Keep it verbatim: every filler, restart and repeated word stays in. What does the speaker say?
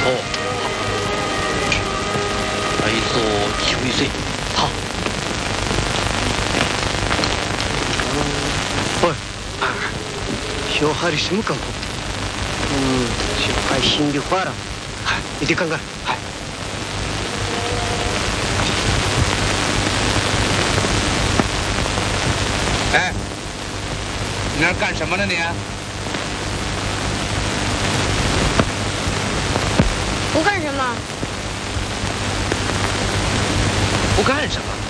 哦，来做求一岁。好。 喂，啊，小孩的什么感觉？嗯，小孩心里话了。嗨，你得看看。嗨。 哎，你那干什么呢你？ 不干什么。 不干什么？